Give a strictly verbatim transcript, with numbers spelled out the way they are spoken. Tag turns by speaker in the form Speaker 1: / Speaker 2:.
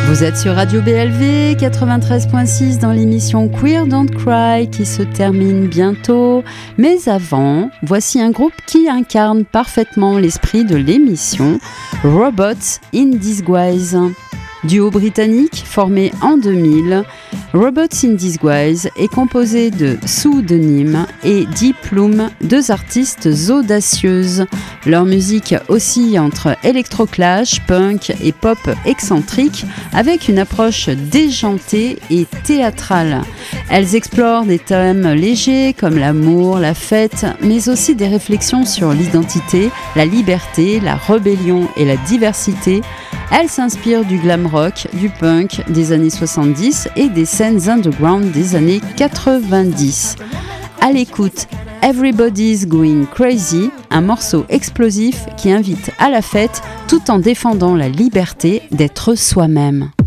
Speaker 1: Vous êtes sur Radio B L V quatre-vingt-treize point six dans l'émission Queer Don't Cry qui se termine bientôt. Mais avant, voici un groupe qui incarne parfaitement l'esprit de l'émission, Robots in Disguise. Duo britannique formé en deux mille, Robots in Disguise est composé de Sue de Nîmes et Deep Bloom, deux artistes audacieuses. Leur musique oscille entre électroclash, punk et pop excentrique avec une approche déjantée et théâtrale. Elles explorent des thèmes légers comme l'amour, la fête, mais aussi des réflexions sur l'identité, la liberté, la rébellion et la diversité. Elles s'inspirent du glam rock, du punk des années soixante-dix et des scènes underground des années quatre-vingt-dix. À l'écoute, Everybody's Going Crazy, un morceau explosif qui invite à la fête tout en défendant la liberté d'être soi-même.